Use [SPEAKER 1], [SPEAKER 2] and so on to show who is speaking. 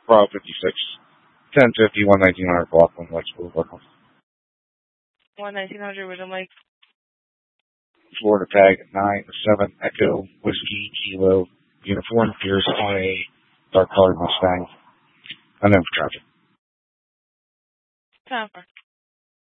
[SPEAKER 1] Bravo 56. 1050, 1900 Bluffton, Lakes Boulevard.
[SPEAKER 2] 1900 Ridge Lake.
[SPEAKER 1] Florida tag 97 Echo Whiskey Kilo uniform Pierce on a dark colored Mustang. And then for traffic.
[SPEAKER 2] 10-4.